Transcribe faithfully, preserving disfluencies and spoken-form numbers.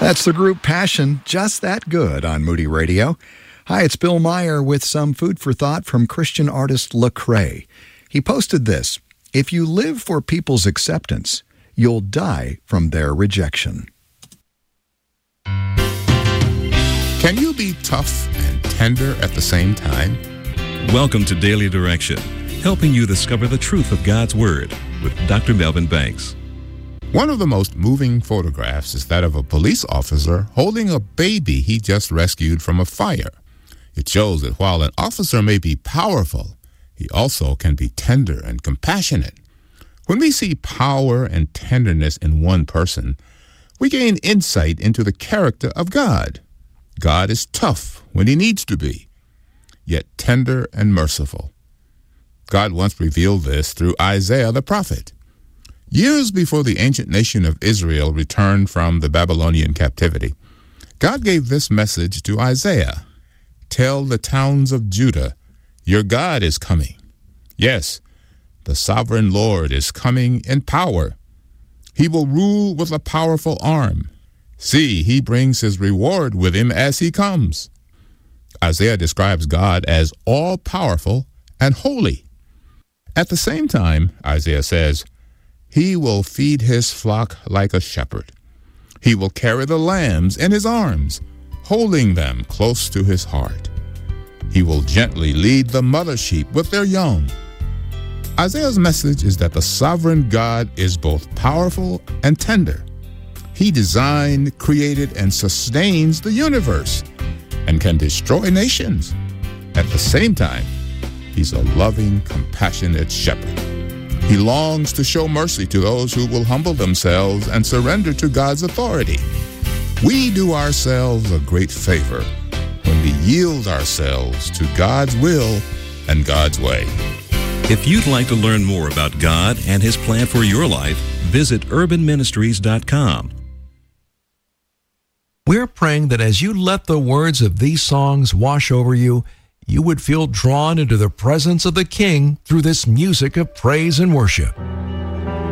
That's the group Passion, Just That Good on Moody Radio. Hi, it's Bill Meyer with some food for thought from Christian artist Lecrae. He posted this: if you live for people's acceptance, you'll die from their rejection. Can you be tough and tender at the same time? Welcome to Daily Direction, helping you discover the truth of God's Word with Doctor Melvin Banks. One of the most moving photographs is that of a police officer holding a baby he just rescued from a fire. It shows that while an officer may be powerful, he also can be tender and compassionate. When we see power and tenderness in one person, we gain insight into the character of God. God is tough when he needs to be, yet tender and merciful. God once revealed this through Isaiah the prophet. Years before the ancient nation of Israel returned from the Babylonian captivity, God gave this message to Isaiah: "Tell the towns of Judah, your God is coming. Yes, the sovereign Lord is coming in power. He will rule with a powerful arm. See, he brings his reward with him as he comes." Isaiah describes God as all-powerful and holy. At the same time, Isaiah says, "He will feed his flock like a shepherd. He will carry the lambs in his arms, holding them close to his heart. He will gently lead the mother sheep with their young." Isaiah's message is that the sovereign God is both powerful and tender. He designed, created, and sustains the universe and can destroy nations. At the same time, he's a loving, compassionate shepherd. He longs to show mercy to those who will humble themselves and surrender to God's authority. We do ourselves a great favor when we yield ourselves to God's will and God's way. If you'd like to learn more about God and his plan for your life, visit urban ministries dot com. We're praying that as you let the words of these songs wash over you, you would feel drawn into the presence of the King through this music of praise and worship.